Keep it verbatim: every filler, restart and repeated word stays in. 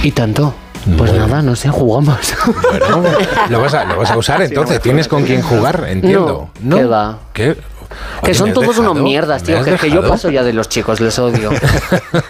¿Y tanto? Pues bueno. Nada, no sé, jugamos. Bueno, lo vas a, lo vas a usar entonces. Sí, ¿tienes con quién jugar? Entiendo. No, ¿no? ¿Qué va? ¿Qué? Que son todos dejado? Unos mierdas, tío. Que, que yo paso ya de los chicos, les odio.